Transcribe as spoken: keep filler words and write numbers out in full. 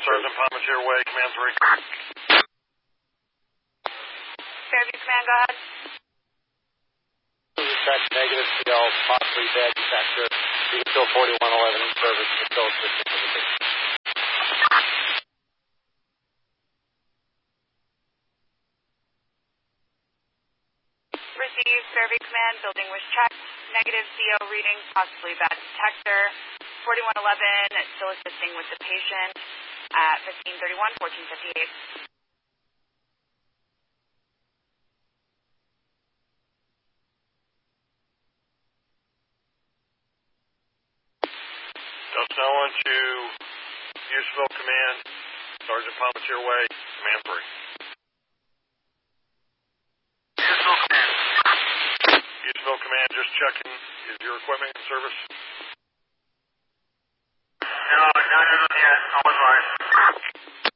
Sergeant Palmatier Way, Command three. Fairview Command, go ahead. Check negative C L, possibly bad detector. You can still forty-one eleven in service, but still assisting with the patient. Received, Fairview Command, building was checked. Negative C O reading, possibly bad detector. forty-one eleven, still assisting with the patient at fifteen thirty-one, fourteen fifty-eight. Just now on to Houstonville Command, Sergeant Palmatier Way, Command three. Houstonville Command. Houstonville Command, just checking. Is your equipment in service? No, not yet. I was right.